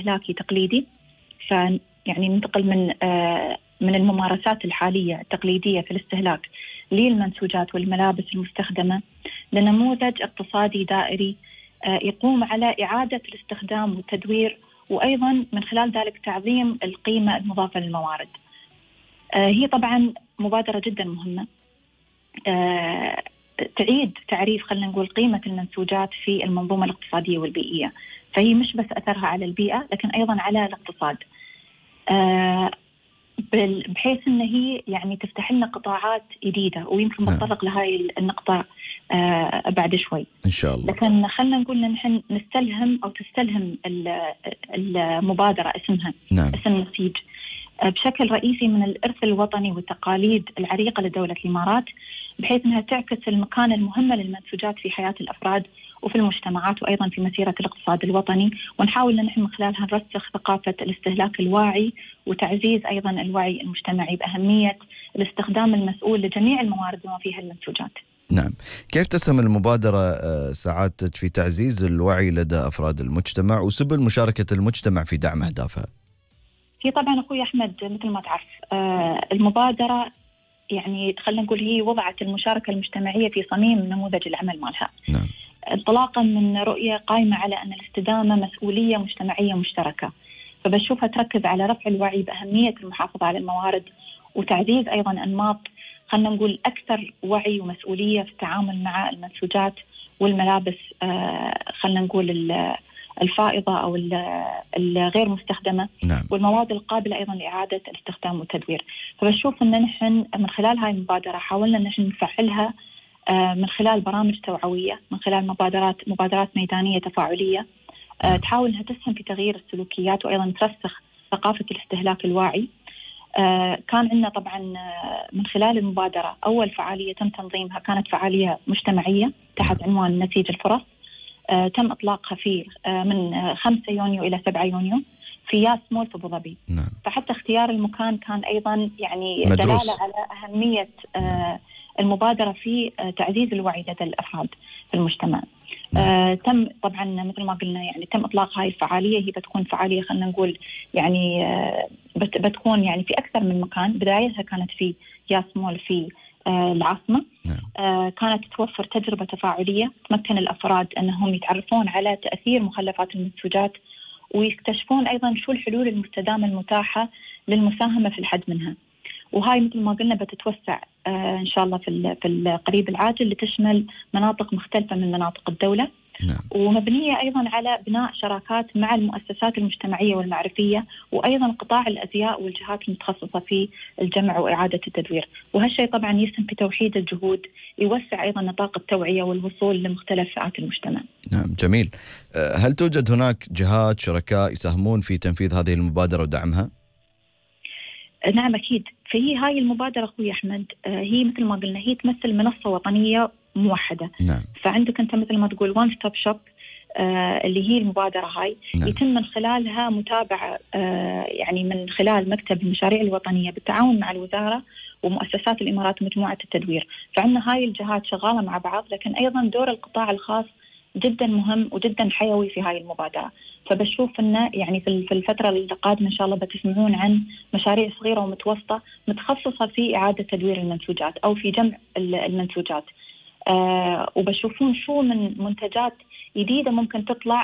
استهلاكي تقليدي، فيعني ننتقل من الممارسات الحالية التقليدية في الاستهلاك للمنسوجات والملابس المستخدمة لنموذج اقتصادي دائري يقوم على إعادة الاستخدام والتدوير، وأيضا من خلال ذلك تعظيم القيمة المضافة للموارد. هي طبعا مبادرة جدا مهمة تعيد تعريف خلينا نقول قيمة المنسوجات في المنظومة الاقتصادية والبيئية، فهي مش بس أثرها على البيئة لكن أيضا على الاقتصاد، بحيث أن هي يعني تفتح لنا قطاعات جديدة، ويمكن نتطرق لهاي النقطة بعد شوي إن شاء الله. لكن خلنا نقول أن نحن نستلهم أو تستلهم المبادرة اسمها اسم نسيج بشكل رئيسي من الإرث الوطني والتقاليد العريقة لدولة الإمارات، بحيث أنها تعكس المكانة المهمة للمنسوجات في حياة الأفراد وفي المجتمعات وأيضا في مسيرة الاقتصاد الوطني، ونحاول أن نحن من خلالها نرسخ ثقافة الاستهلاك الواعي وتعزيز أيضا الوعي المجتمعي بأهمية الاستخدام المسؤول لجميع الموارد بما فيها المنسوجات. نعم، كيف تسهم المبادرة سعادتك في تعزيز الوعي لدى أفراد المجتمع وسبل مشاركة المجتمع في دعم أهدافها؟ هي طبعا أخوي أحمد مثل ما تعرف المبادرة يعني خلينا نقول هي وضعت المشاركة المجتمعية في صميم نموذج العمل مالها. نعم. انطلاقا من رؤية قائمة على أن الاستدامة مسؤولية مجتمعية مشتركة، فبشوفها تركز على رفع الوعي بأهمية المحافظة على الموارد وتعزيز أيضا أنماط خلينا نقول أكثر وعي ومسؤولية في التعامل مع المنسوجات والملابس خلينا نقول الفائضة أو الغير مستخدمة. نعم. والمواد القابلة أيضا لإعادة الاستخدام والتدوير. فبشوف أن نحن من خلال هاي المبادرة حاولنا أن نحن نفعلها من خلال برامج توعوية، من خلال مبادرات ميدانية تفاعلية تحاول أنها تسهم في تغيير السلوكيات وأيضا ترسخ ثقافة الاستهلاك الواعي. كان عندنا طبعا من خلال المبادرة أول فعالية تم تنظيمها كانت فعالية مجتمعية تحت عنوان نسيج الفرص، تم إطلاقها في من 5 يونيو إلى 7 يونيو في ياس مول في أبو ظبي. نعم. فحتى اختيار المكان كان أيضا يعني مدروس. دلالة على أهمية المبادرة في تعزيز الوعي لدى الأفراد في المجتمع. تم طبعا مثل ما قلنا يعني تم إطلاق هاي الفعالية، هي بتكون فعالية خلينا نقول يعني بتكون يعني في أكثر من مكان. بدايتها كانت في ياس مول في العاصمة. كانت توفر تجربة تفاعلية تمكن الأفراد أنهم يتعرفون على تأثير مخلفات المنسوجات ويكتشفون أيضا شو الحلول المستدامة المتاحة للمساهمة في الحد منها. وهاي مثل ما قلنا بتتوسع إن شاء الله في القريب العاجل لتشمل مناطق مختلفة من مناطق الدولة. نعم. ومبنية أيضا على بناء شراكات مع المؤسسات المجتمعية والمعرفية وأيضا قطاع الأزياء والجهات المتخصصة في الجمع وإعادة التدوير. وهالشيء طبعا يسهم في توحيد الجهود، يوسع أيضا نطاق التوعية والوصول لمختلف فئات المجتمع. نعم، جميل. هل توجد هناك جهات شركاء يساهمون في تنفيذ هذه المبادرة ودعمها؟ نعم أكيد. فهي هاي المبادرة أخوي أحمد هي مثل ما قلنا هي تمثل منصة وطنية موحدة. نعم. فعندك أنت مثل ما تقول one stop shop اللي هي المبادرة هاي. نعم. يتم من خلالها متابعة يعني من خلال مكتب المشاريع الوطنية بالتعاون مع الوزارة ومؤسسات الإمارات ومجموعة التدوير. فعندنا هاي الجهات شغالة مع بعض، لكن أيضا دور القطاع الخاص جدا مهم وجدا حيوي في هاي المبادرة. فبشوف أنه يعني في الفترة القادمة إن شاء الله بتسمعون عن مشاريع صغيرة ومتوسطة متخصصة في إعادة تدوير المنسوجات أو في جمع المنسوجات. وبشوفون شو من منتجات جديدة ممكن تطلع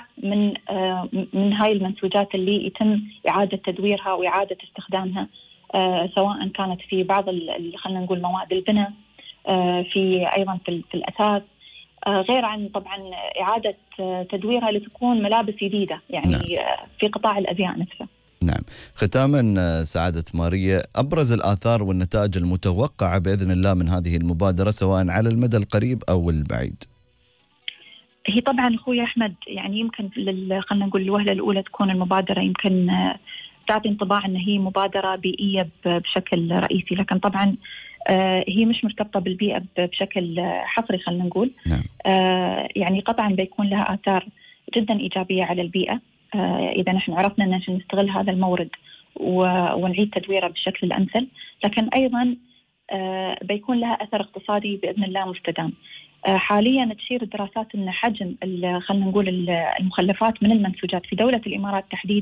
من هاي المنسوجات اللي يتم إعادة تدويرها وإعادة استخدامها، سواء كانت في بعض خلينا نقول مواد البناء، في أيضا في الأثاث، غير عن طبعا إعادة تدويرها لتكون ملابس جديدة يعني. نعم. في قطاع الأزياء نفسه. نعم. ختاما سعادة ماريا، أبرز الآثار والنتائج المتوقعة بإذن الله من هذه المبادرة سواء على المدى القريب أو البعيد؟ هي طبعا أخوي أحمد يعني يمكن خلينا نقول الوهلة الأولى تكون المبادرة يمكن تعطي انطباع أن هي مبادرة بيئية بشكل رئيسي، لكن طبعا هي مش مرتبطة بالبيئة بشكل حصري خلينا نقول. نعم. يعني قطعا بيكون لها آثار جدا إيجابية على البيئة إذا نحن عرفنا أن نستغل هذا المورد ونعيد تدويره بالشكل الأمثل، لكن أيضا بيكون لها أثر اقتصادي بإذن الله مستدام. حاليا تشير الدراسات أن حجم خلينا نقول المخلفات من المنسوجات في دولة الإمارات تحديدا